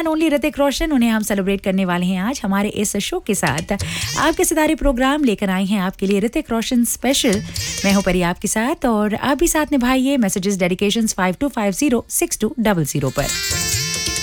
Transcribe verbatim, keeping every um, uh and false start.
Only Hrithik Roshan, उन्हें हम celebrate करने वाले हैं आज हमारे इस शो के साथ। आपके सितारे प्रोग्राम लेकर आए हैं आपके लिए ऋतिक रोशन स्पेशल। मैं हूं परी आपके साथ और आप भी साथ निभाइए messages dedications five two five zero six two double zero पर।